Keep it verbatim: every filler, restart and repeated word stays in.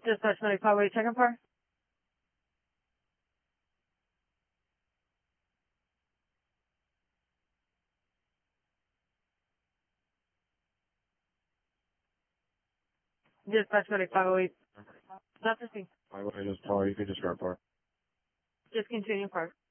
Dispatch ninety-five, what are you checking for? Dispatch ninety-five, oh eight. Not the thing. I want to just call. You can just report. Just continue, park.